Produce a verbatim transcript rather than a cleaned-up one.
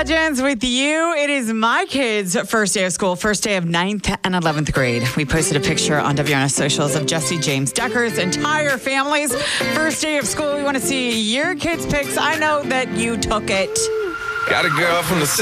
Legends with you. It is my kids' first day of school, first day of ninth and eleventh grade. We posted a picture on W N S socials of Jesse James Decker's entire family's first day of school. We want to see your kids' pics. I know that you took it. Got a girl from the